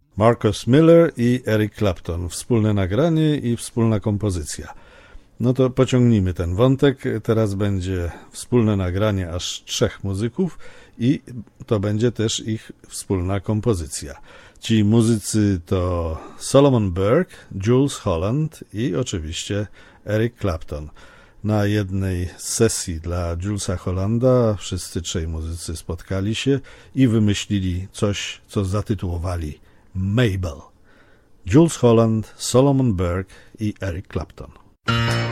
Marcus Miller i Eric Clapton. Wspólne nagranie i wspólna kompozycja. No to pociągnijmy ten wątek. Teraz będzie wspólne nagranie aż 3 muzyków i to będzie też ich wspólna kompozycja. Ci muzycy to Solomon Burke, Jools Holland i oczywiście Eric Clapton. Na jednej sesji dla Joolsa Hollanda wszyscy 3 muzycy spotkali się i wymyślili coś, co zatytułowali Mabel. Jools Holland, Solomon Burke i Eric Clapton.